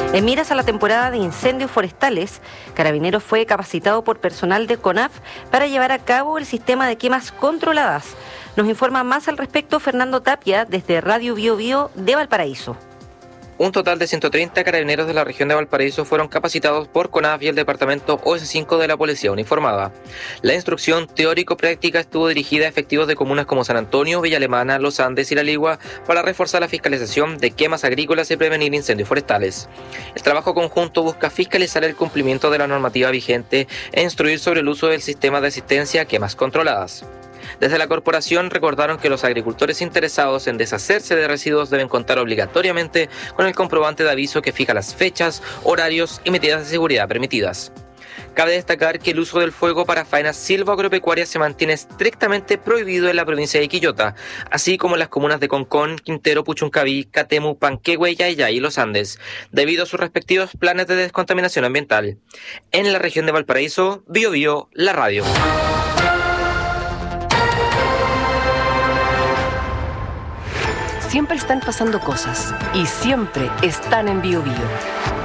En miras a la temporada de incendios forestales, Carabineros fue capacitado por personal de CONAF para llevar a cabo el sistema de quemas controladas. Nos informa más al respecto Fernando Tapia desde Radio Bio Bio de Valparaíso. Un total de 130 carabineros de la región de Valparaíso fueron capacitados por CONAF y el departamento OS5 de la Policía Uniformada. La instrucción teórico-práctica estuvo dirigida a efectivos de comunas como San Antonio, Villa Alemana, Los Andes y La Ligua para reforzar la fiscalización de quemas agrícolas y prevenir incendios forestales. El trabajo conjunto busca fiscalizar el cumplimiento de la normativa vigente e instruir sobre el uso del sistema de asistencia a quemas controladas. Desde la corporación recordaron que los agricultores interesados en deshacerse de residuos deben contar obligatoriamente con el comprobante de aviso que fija las fechas, horarios y medidas de seguridad permitidas. Cabe destacar que el uso del fuego para faenas silvoagropecuarias se mantiene estrictamente prohibido en la provincia de Quillota, así como en las comunas de Concón, Quintero, Puchuncaví, Catemu, Panquehue, Yayay y Los Andes, debido a sus respectivos planes de descontaminación ambiental. En la región de Valparaíso, Bio Bio, la radio. Siempre están pasando cosas y siempre están en Bio Bio.